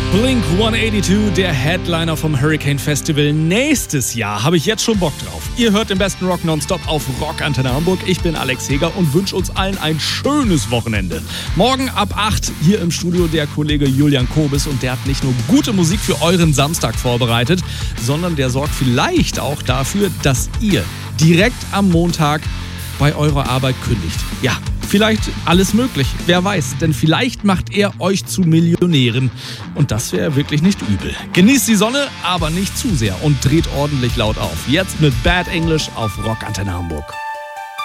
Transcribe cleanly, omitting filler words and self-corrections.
Blink-182, der Headliner vom Hurricane Festival nächstes Jahr. Habe ich jetzt schon Bock drauf. Ihr hört den besten Rock nonstop auf Rock Antenne Hamburg. Ich bin Alex Heger und wünsche uns allen ein schönes Wochenende. Morgen ab 8 hier im Studio der Kollege Julian Kobis und der hat nicht nur gute Musik für euren Samstag vorbereitet, sondern der sorgt vielleicht auch dafür, dass ihr direkt am Montag bei eurer Arbeit kündigt. Ja, vielleicht alles möglich, wer weiß, denn vielleicht macht er euch zu Millionären und das wäre wirklich nicht übel. Genießt die Sonne, aber nicht zu sehr und dreht ordentlich laut auf. Jetzt mit Bad English auf Rock Antenne Hamburg.